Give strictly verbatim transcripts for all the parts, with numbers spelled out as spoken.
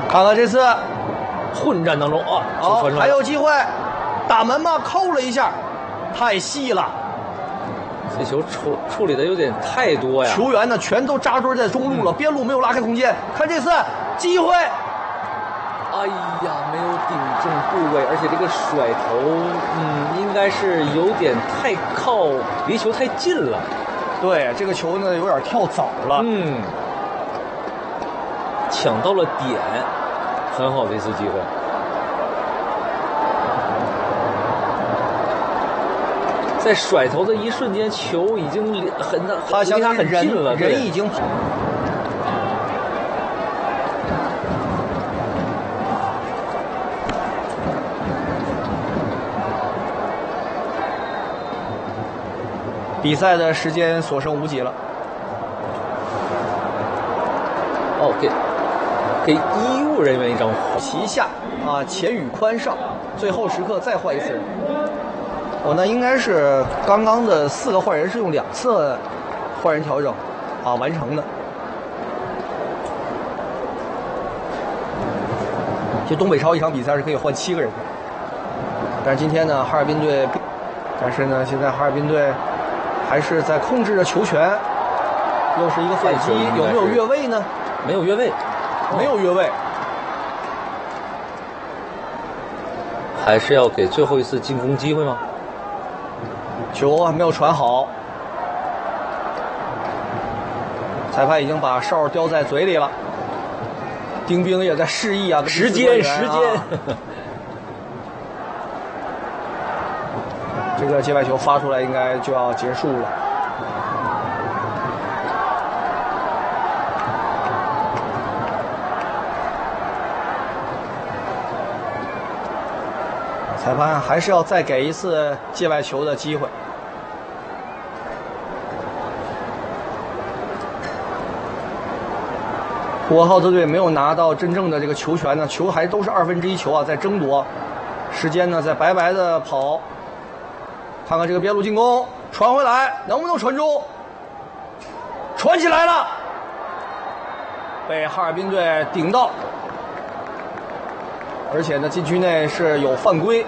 看看这次混战当中啊， 好、哦、还有机会，打门嘛，扣了一下，太细了。 这球处处理的有点太多呀！ 球员呢全都扎堆在中路了，嗯、边路没有拉开空间。看这次机会， 哎呀，没有顶正部位，而且这个甩头，嗯，应该是有点太靠离球太近了。 对，这个球呢有点跳早了。 嗯，抢到了点，很好的一次机会。在甩头的一瞬间，球已经离很他离他很近了， 人已经跑。比赛的时间所剩无几了。 哦，给给医务人员一张旗下啊，钱宇宽上，最后时刻再换一次人。哦，那应该是刚刚的四个换人是用两次换人调整啊完成的。其实东北超一场比赛是可以换七个人的，但是今天呢，哈尔滨队，但是呢，现在哈尔滨队还是在控制着球权，又是一个反击，有没有越位呢？ 没有越位， 没有越位， 还是要给最后一次进攻机会吗？ 球还没有传好，裁判已经把哨叼在嘴里了。丁兵也在示意啊， 时间时间。 这个界外球发出来，应该就要结束了。裁判还是要再给一次界外球的机会。呼和浩特队没有拿到真正的这个球权呢，球还都是二分之一球啊，在争夺，时间呢在白白的跑。看看这个边路进攻，传回来能不能传中？传起来了，被哈尔滨队顶到。而且呢，禁区内是有犯规。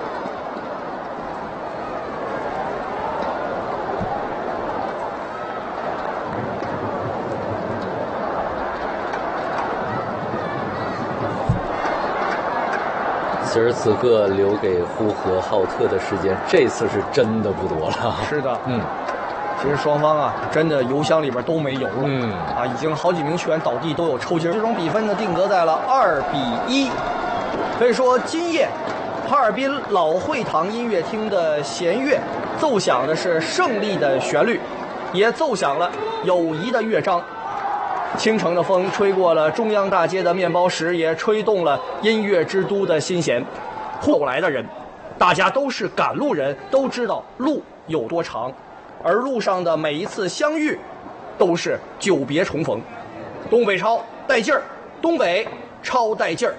此时此刻留给呼和浩特的时间，这次是真的不多了。 是的， 嗯， 其实双方啊，真的油箱里边都没油了。 嗯， 啊，已经好几名球员倒地，都有抽筋。这种比分呢，定格在了二比一。可以说，今夜哈尔滨老会堂音乐厅的弦乐奏响的是胜利的旋律，也奏响了友谊的乐章。清晨的风吹过了中央大街的面包石，也吹动了音乐之都的心弦。后来的人，大家都是赶路人，都知道路有多长，而路上的每一次相遇，都是久别重逢。东北超带劲儿，东北超带劲儿。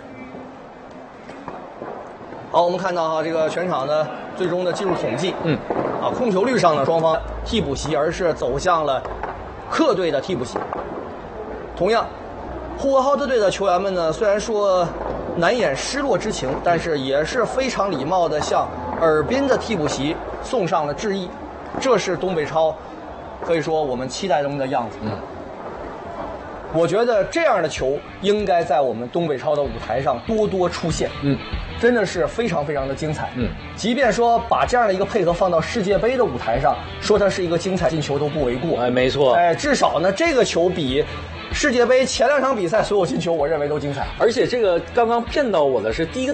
好，我们看到哈，这个全场的最终的技术统计， 嗯， 啊，控球率上呢，双方替补席，而是走向了客队的替补席。同样，呼和浩特队的球员们呢，虽然说难掩失落之情，但是也是非常礼貌的向尔滨的替补席送上了致意。这是东北超，可以说我们期待中的样子。 嗯， 我觉得这样的球应该在我们东北超的舞台上多多出现。 嗯， 真的是非常非常的精彩。 嗯， 即便说把这样的一个配合放到世界杯的舞台上，说它是一个精彩进球都不为过。 哎，没错。 哎，至少呢，这个球比世界杯前两场比赛所有进球，我认为都精彩。 而且这个刚刚骗到我的是第一个